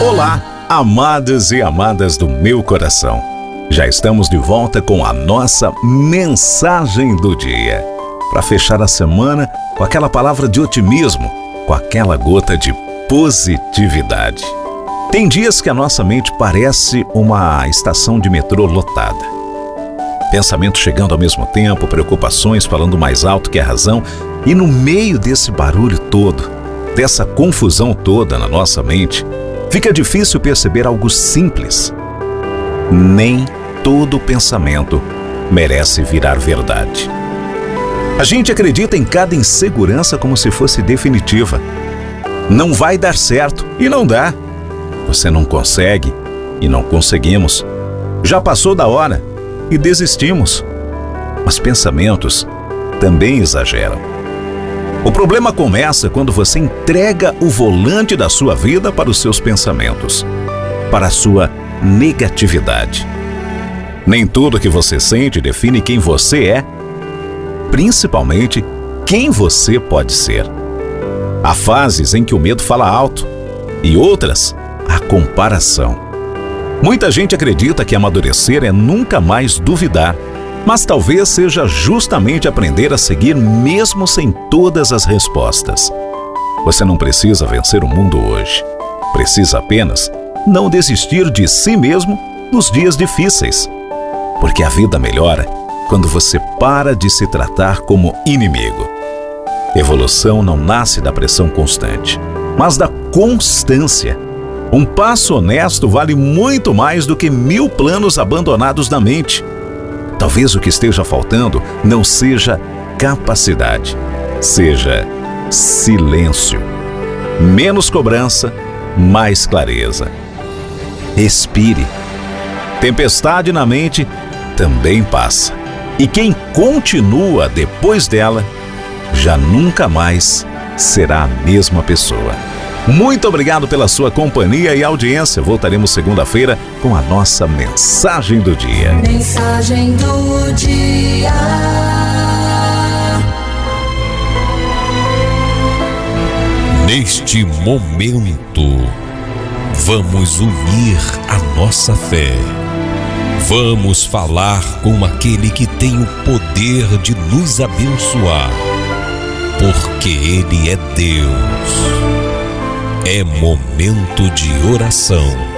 Olá, amados e amadas do meu coração. Já estamos de volta com a nossa mensagem do dia. Para fechar a semana com aquela palavra de otimismo, com aquela gota de positividade. Tem dias que a nossa mente parece uma estação de metrô lotada. Pensamentos chegando ao mesmo tempo, preocupações falando mais alto que a razão, e no meio desse barulho todo, dessa confusão toda na nossa mente, fica difícil perceber algo simples. Nem todo pensamento merece virar verdade. A gente acredita em cada insegurança como se fosse definitiva. Não vai dar certo e não dá. Você não consegue e não conseguimos. Já passou da hora e desistimos. Mas pensamentos também exageram. O problema começa quando você entrega o volante da sua vida para os seus pensamentos, para a sua negatividade. Nem tudo que você sente define quem você é, principalmente quem você pode ser. Há fases em que o medo fala alto e outras, a comparação. Muita gente acredita que amadurecer é nunca mais duvidar, mas talvez seja justamente aprender a seguir mesmo sem todas as respostas. Você não precisa vencer o mundo hoje. Precisa apenas não desistir de si mesmo nos dias difíceis. Porque a vida melhora quando você para de se tratar como inimigo. Evolução não nasce da pressão constante, mas da constância. Um passo honesto vale muito mais do que 1000 planos abandonados na mente. Talvez o que esteja faltando não seja capacidade, seja silêncio. Menos cobrança, mais clareza. Respire. Tempestade na mente também passa. E quem continua depois dela, já nunca mais será a mesma pessoa. Muito obrigado pela sua companhia e audiência. Voltaremos segunda-feira com a nossa mensagem do dia. Mensagem do dia. Neste momento, vamos unir a nossa fé. Vamos falar com aquele que tem o poder de nos abençoar, porque Ele é Deus. É momento de oração.